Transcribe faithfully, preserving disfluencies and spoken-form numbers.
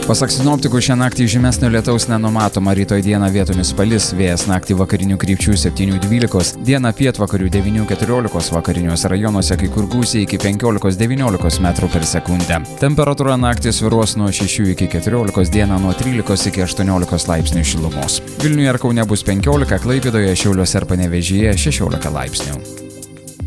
Pasak sinoptikų, šią naktį žymesnio lietaus nenumatoma, rytoj dieną vietomis palis, vėjas naktį vakarinių krypčių septynių dvylikos, dieną pietvakarių devynių keturiolikos, vakariniuose rajonuose kai kur gūsiai iki penkiolikos devyniolikos metrų per sekundę. Temperatūra naktį svyruos nuo šešių iki keturiolikos, dieną nuo trylikos iki aštuoniolikos laipsnių šilumos. Vilniuje ir Kaune bus penkiolika, Klaipėdoje, Šiauliuose ir Panevėžyje šešiolika laipsnių.